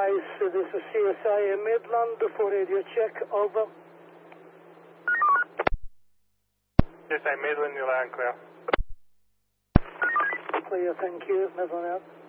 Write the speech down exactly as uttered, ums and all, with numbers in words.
advise uh, this is C S I in Midland for radio check. Over. C S I Midland, you're loud and clear. Clear, thank you. Midland out.